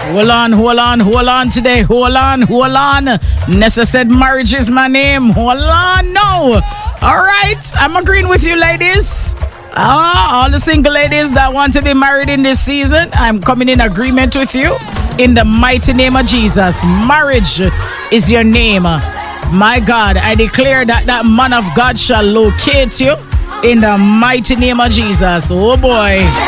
Hold on today. Hold on. Nessa said marriage is my name. Hold on, no. All right, I'm agreeing with you, ladies. All the single ladies that want to be married in this season, I'm coming in agreement with you. In the mighty name of Jesus, marriage is your name. My God, I declare that man of God shall locate you in the mighty name of Jesus. Oh boy.